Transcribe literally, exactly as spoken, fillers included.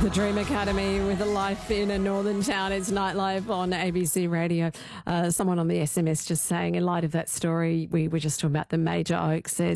The Dream Academy with a life in a northern town. It's Nightlife on A B C Radio. Uh, someone on the S M S just saying, in light of that story, we were just talking about the Major Oaks. Says,